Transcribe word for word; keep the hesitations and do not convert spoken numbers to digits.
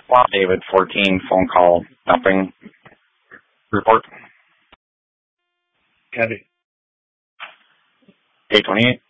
Wow, David, fourteen, phone call, dumping report. Copy. eight twenty-eight.